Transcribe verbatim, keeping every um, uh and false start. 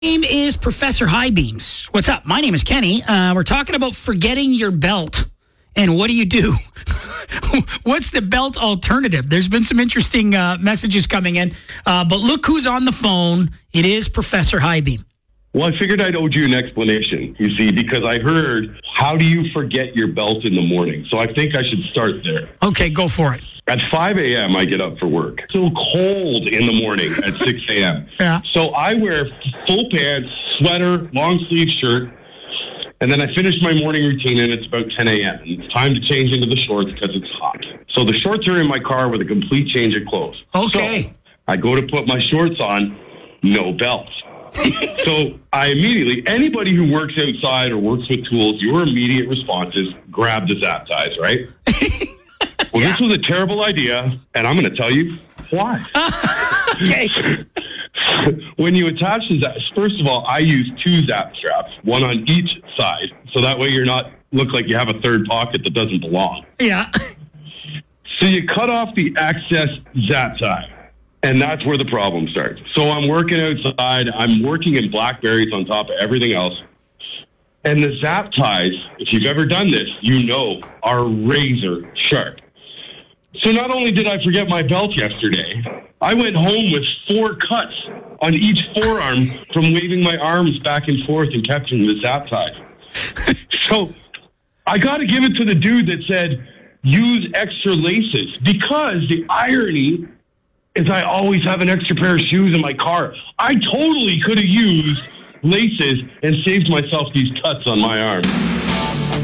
name is Professor Highbeams. What's up? My name is Kenny. Uh, we're talking about forgetting your belt. And what do you do? What's the belt alternative? There's been some interesting uh, messages coming in. Uh, but look who's on the phone. It is Professor Highbeam. Well, I figured I'd owe you an explanation, you see, because I heard, how do you forget your belt in the morning? So I think I should start there. Okay, go for it. At five a.m., I get up for work. So cold in the morning at six a.m. Yeah. So I wear full pants, sweater, long sleeve shirt, and then I finish my morning routine, and it's about ten a.m. And it's time to change into the shorts because it's hot. So the shorts are in my car with a complete change of clothes. Okay. So I go to put my shorts on, no belt. So I immediately, anybody who works outside or works with tools, your immediate response is grab the zap ties, right? Well, Yeah. this was a terrible idea, and I'm going to tell you why. Okay. When you attach the zap, first of all, I use two zap straps, one on each side, so that way you're not look like you have a third pocket that doesn't belong. Yeah. So you cut off the excess zap tie. And that's where the problem starts. So I'm working outside. I'm working in blackberries on top of everything else. And the zap ties, if you've ever done this, you know, are razor sharp. So not only did I forget my belt yesterday, I went home with four cuts on each forearm from waving my arms back and forth and catching the zap ties. So I got to give it to the dude that said, use extra laces, because the irony is I always have an extra pair of shoes in my car. I totally could have used laces and saved myself these cuts on my arm.